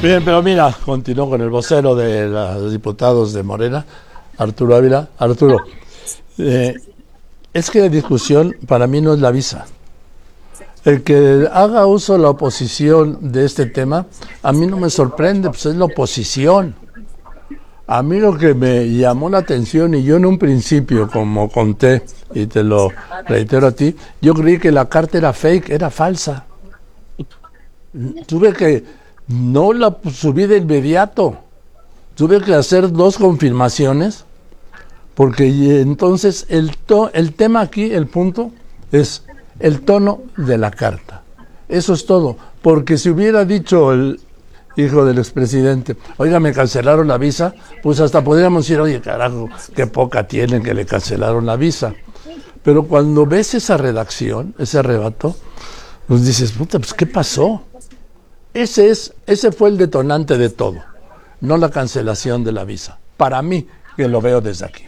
Bien, pero mira, continúo con el vocero de los diputados de Morena, Arturo Ávila. Arturo, es que la discusión para mí no es la visa. El que haga uso la oposición de este tema, a mí no me sorprende, pues es la oposición. A mí lo que me llamó la atención, y yo en un principio, como conté, y te lo reitero a ti, yo creí que la carta era fake, era falsa. Tuve que, no la subí de inmediato, tuve que hacer 2 confirmaciones, porque entonces el tema aquí, el punto, es el tono de la carta. Eso es todo, porque si hubiera dicho el hijo del expresidente, oiga, me cancelaron la visa, pues hasta podríamos decir, oye, carajo, qué poca tienen que le cancelaron la visa. Pero cuando ves esa redacción, ese arrebato, pues dices, puta, pues ¿qué pasó? Ese fue el detonante de todo, no la cancelación de la visa. Para mí, que lo veo desde aquí.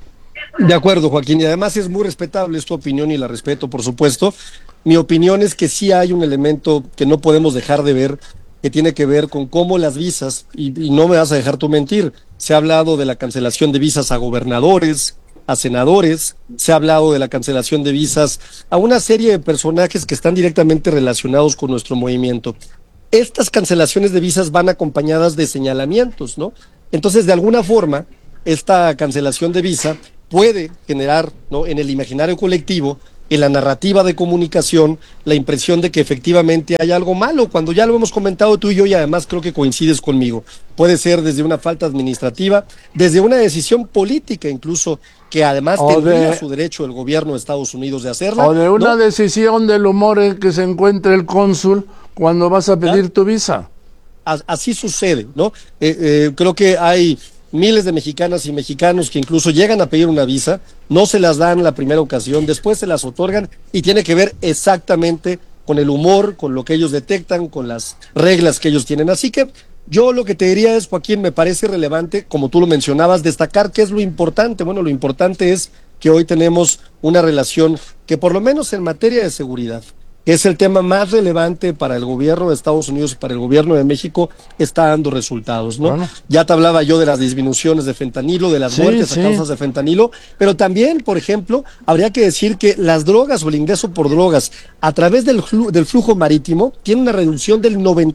De acuerdo, Joaquín, y además es muy respetable tu opinión y la respeto, por supuesto. Mi opinión es que sí hay un elemento que no podemos dejar de ver, que tiene que ver con cómo las visas, y no me vas a dejar tú mentir, se ha hablado de la cancelación de visas a gobernadores, a senadores, se ha hablado de la cancelación de visas a una serie de personajes que están directamente relacionados con nuestro movimiento. Estas cancelaciones de visas van acompañadas de señalamientos, ¿no? Entonces, de alguna forma, esta cancelación de visa puede generar, ¿no?, en el imaginario colectivo, en la narrativa de comunicación, la impresión de que efectivamente hay algo malo, cuando ya lo hemos comentado tú y yo, y además creo que coincides conmigo. Puede ser desde una falta administrativa, desde una decisión política incluso, que además tendría su derecho el gobierno de Estados Unidos de hacerla. O de una decisión del humor en que se encuentre el cónsul cuando vas a pedir tu visa. Así sucede, ¿no? Creo que hay miles de mexicanas y mexicanos que incluso llegan a pedir una visa, no se las dan la primera ocasión, después se las otorgan y tiene que ver exactamente con el humor, con lo que ellos detectan, con las reglas que ellos tienen. Así que yo lo que te diría es, Joaquín, me parece relevante, como tú lo mencionabas, destacar qué es lo importante. Bueno, lo importante es que hoy tenemos una relación que por lo menos en materia de seguridad, que es el tema más relevante para el gobierno de Estados Unidos y para el gobierno de México, está dando resultados, ¿no? Bueno. Ya te hablaba yo de las disminuciones de fentanilo, de las muertes a causas de fentanilo, pero también, por ejemplo, habría que decir que las drogas o el ingreso por drogas a través del flujo marítimo tiene una reducción del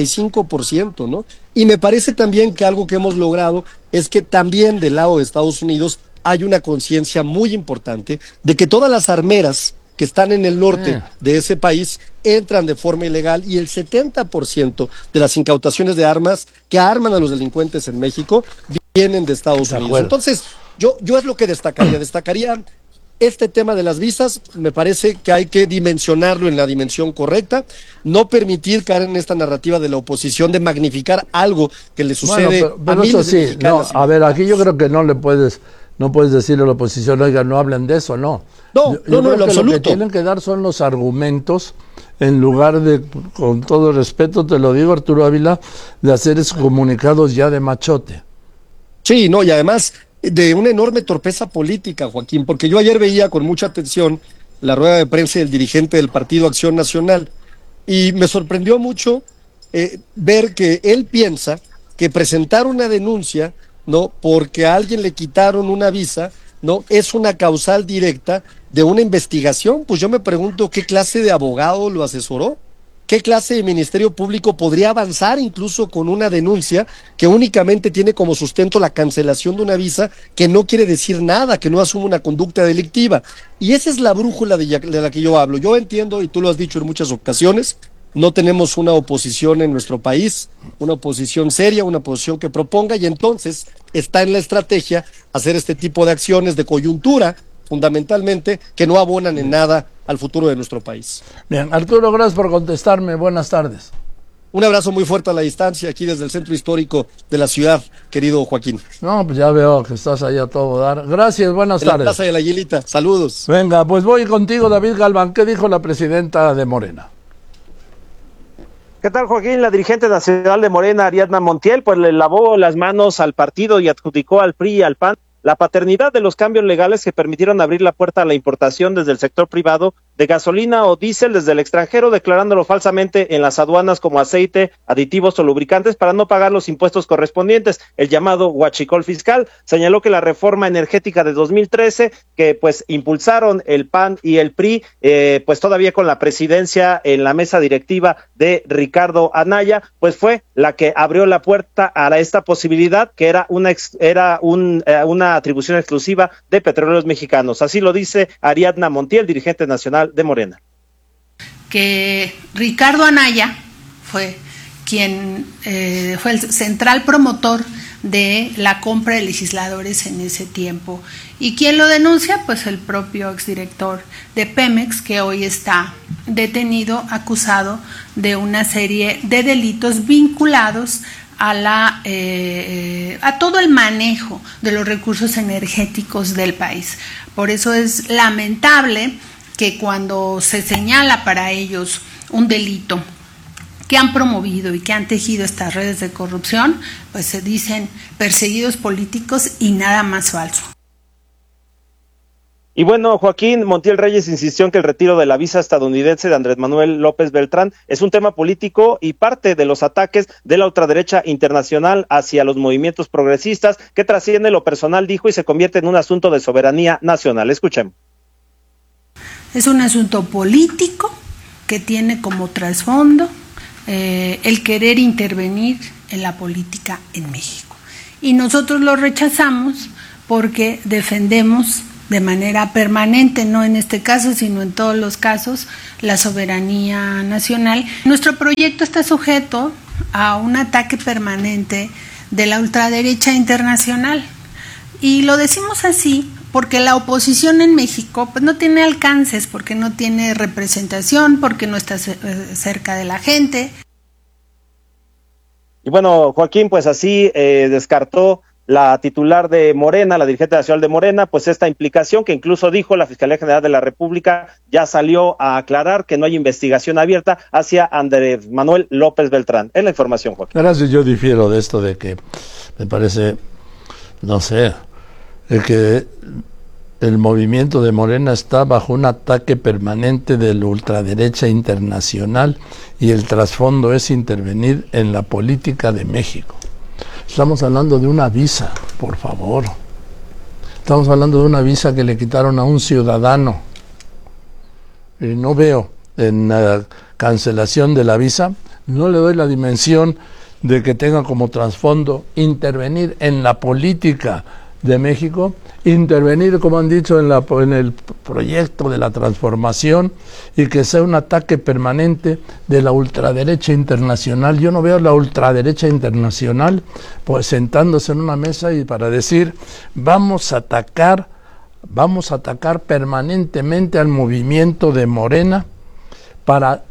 95%, ¿no? Y me parece también que algo que hemos logrado es que también del lado de Estados Unidos hay una conciencia muy importante de que todas las armeras que están en el norte de ese país entran de forma ilegal, y el 70% de las incautaciones de armas que arman a los delincuentes en México vienen de Estados Unidos. Entonces, yo es lo que destacaría este tema de las visas. Me parece que hay que dimensionarlo en la dimensión correcta, no permitir caer en esta narrativa de la oposición de magnificar algo que le sucede a miles de mexicanas. A ver, aquí yo creo que no puedes decirle a la oposición, oiga, no hablen de eso, no. No, en lo absoluto. Lo que tienen que dar son los argumentos, en lugar de, con todo respeto, te lo digo, Arturo Ávila, de hacer esos comunicados ya de machote. Sí, no, y además de una enorme torpeza política, Joaquín, porque yo ayer veía con mucha atención la rueda de prensa del dirigente del Partido Acción Nacional, y me sorprendió mucho ver que él piensa que presentar una denuncia, ¿no?, porque a alguien le quitaron una visa, ¿no?, es una causal directa de una investigación. Pues yo me pregunto qué clase de abogado lo asesoró, qué clase de ministerio público podría avanzar incluso con una denuncia que únicamente tiene como sustento la cancelación de una visa, que no quiere decir nada, que no asume una conducta delictiva. Y esa es la brújula de la que yo hablo. Yo entiendo, y tú lo has dicho en muchas ocasiones, no tenemos una oposición en nuestro país, una oposición seria, una oposición que proponga, y entonces está en la estrategia hacer este tipo de acciones de coyuntura, fundamentalmente, que no abonan en nada al futuro de nuestro país. Bien, Arturo, gracias por contestarme. Buenas tardes. Un abrazo muy fuerte a la distancia, aquí desde el centro histórico de la ciudad, querido Joaquín. No, pues ya veo que estás ahí a todo dar. Gracias, buenas tardes. En la Plaza de la Aguilita, saludos. Venga, pues voy contigo, David Galván. ¿Qué dijo la presidenta de Morena? ¿Qué tal, Joaquín? La dirigente nacional de Morena, Ariadna Montiel, pues le lavó las manos al partido y adjudicó al PRI y al PAN la paternidad de los cambios legales que permitieron abrir la puerta a la importación desde el sector privado de gasolina o diésel desde el extranjero, declarándolo falsamente en las aduanas como aceite, aditivos o lubricantes para no pagar los impuestos correspondientes, el llamado huachicol fiscal. Señaló que la reforma energética de 2013, que pues impulsaron el PAN y el PRI, pues todavía con la presidencia en la mesa directiva de Ricardo Anaya, pues fue la que abrió la puerta a esta posibilidad, que era una atribución exclusiva de Petróleos Mexicanos. Así lo dice Ariadna Montiel, dirigente nacional de Morena. Que Ricardo Anaya fue quien fue el central promotor de la compra de legisladores en ese tiempo. ¿Y quién lo denuncia? Pues el propio exdirector de Pemex, que hoy está detenido, acusado de una serie de delitos vinculados a todo el manejo de los recursos energéticos del país. Por eso es lamentable que cuando se señala para ellos un delito que han promovido y que han tejido estas redes de corrupción, pues se dicen perseguidos políticos y nada más falso. Y bueno, Joaquín Montiel Reyes insistió en que el retiro de la visa estadounidense de Andrés Manuel López Beltrán es un tema político y parte de los ataques de la ultraderecha internacional hacia los movimientos progresistas, que trasciende lo personal, dijo, y se convierte en un asunto de soberanía nacional. Escuchemos. Es un asunto político que tiene como trasfondo el querer intervenir en la política en México. Y nosotros lo rechazamos porque defendemos de manera permanente, no en este caso, sino en todos los casos, la soberanía nacional. Nuestro proyecto está sujeto a un ataque permanente de la ultraderecha internacional. Y lo decimos así porque la oposición en México pues no tiene alcances, porque no tiene representación, porque no está cerca de la gente. Y bueno, Joaquín, pues así descartó la titular de Morena, la dirigente nacional de Morena, pues esta implicación que incluso dijo la Fiscalía General de la República ya salió a aclarar que no hay investigación abierta hacia Andrés Manuel López Beltrán. Es la información, Joaquín. Gracias, yo difiero de esto de que me parece, no sé, que el movimiento de Morena está bajo un ataque permanente de la ultraderecha internacional y el trasfondo es intervenir en la política de México. Estamos hablando de una visa, por favor. Estamos hablando de una visa que le quitaron a un ciudadano. Y no veo en la cancelación de la visa, no le doy la dimensión de que tenga como trasfondo intervenir en la política de México, intervenir, como han dicho, en el proyecto de la transformación, y que sea un ataque permanente de la ultraderecha internacional. Yo no veo a la ultraderecha internacional pues sentándose en una mesa y para decir vamos a atacar permanentemente al movimiento de Morena para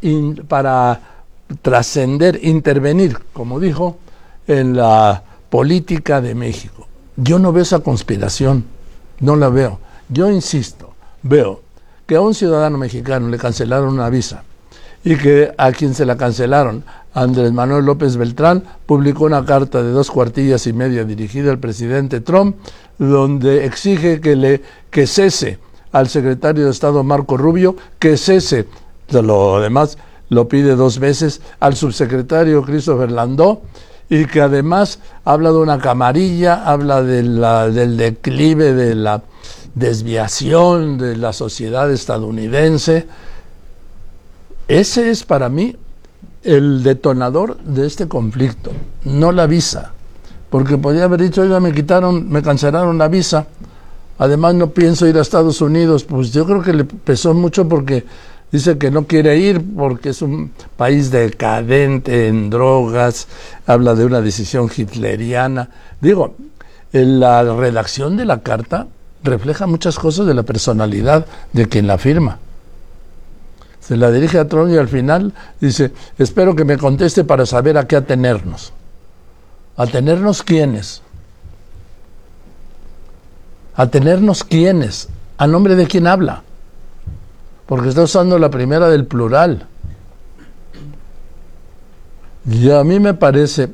trascender, intervenir, como dijo, en la política de México. Yo no veo esa conspiración, no la veo. Yo insisto, veo que a un ciudadano mexicano le cancelaron una visa y que a quien se la cancelaron, Andrés Manuel López Beltrán, publicó una carta de 2 cuartillas y media dirigida al presidente Trump, donde exige que cese al secretario de Estado Marco Rubio, que cese, lo demás lo pide 2 veces, al subsecretario Christopher Landó, y que además habla de una camarilla, habla del declive, de la desviación de la sociedad estadounidense. Ese es para mí el detonador de este conflicto, no la visa, porque podría haber dicho, oiga, me cancelaron la visa, además no pienso ir a Estados Unidos. Pues yo creo que le pesó mucho porque dice que no quiere ir porque es un país decadente en drogas, habla de una decisión hitleriana. Digo, la redacción de la carta refleja muchas cosas de la personalidad de quien la firma. Se la dirige a Trump y al final dice, espero que me conteste para saber a qué atenernos. ¿Atenernos quiénes? ¿Atenernos quiénes? ¿A nombre de quién habla? Porque está usando la primera del plural. Y a mí me parece,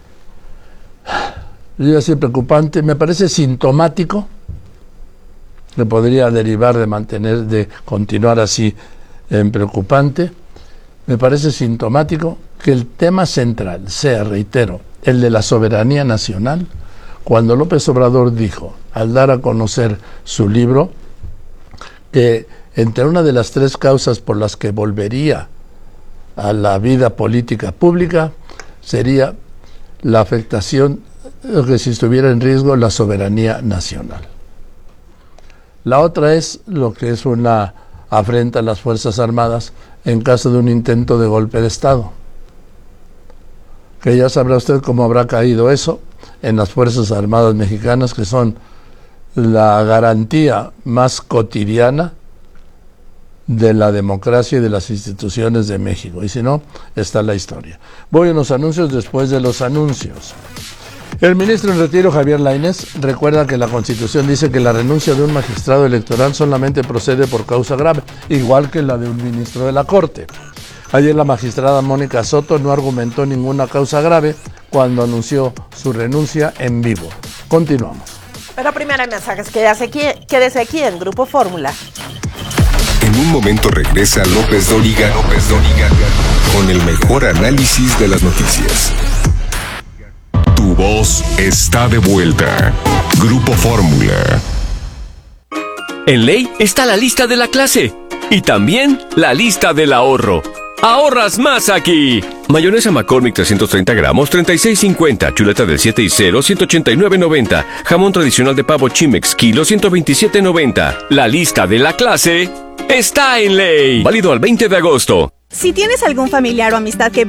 yo iba a decir preocupante, me parece sintomático que podría derivar de continuar así preocupante, me parece sintomático que el tema central sea, reitero, el de la soberanía nacional, cuando López Obrador dijo, al dar a conocer su libro, que entre una de las 3 causas por las que volvería a la vida política pública sería la afectación, que si estuviera en riesgo, la soberanía nacional. La otra es lo que es una afrenta a las Fuerzas Armadas en caso de un intento de golpe de Estado. Que ya sabrá usted cómo habrá caído eso en las Fuerzas Armadas mexicanas, que son la garantía más cotidiana de la democracia y de las instituciones de México. Y si no, está la historia. Voy a unos anuncios después de los anuncios. El ministro en retiro, Javier Lainez, recuerda que la Constitución dice que la renuncia de un magistrado electoral solamente procede por causa grave, igual que la de un ministro de la Corte. Ayer la magistrada Mónica Soto no argumentó ninguna causa grave cuando anunció su renuncia en vivo. Continuamos. Pero primero hay mensajes, quédese aquí en Grupo Fórmula. En un momento regresa López Dóriga con el mejor análisis de las noticias. Tu voz está de vuelta. Grupo Fórmula. En Ley está la lista de la clase y también la lista del ahorro. ¡Ahorras más aquí! Mayonesa McCormick 330 gramos, 36.50. Chuleta del 7 y 0, 189.90. Jamón tradicional de pavo Chimex, kilo, 127.90. La lista de la clase está en Ley. Válido al 20 de agosto. Si tienes algún familiar o amistad que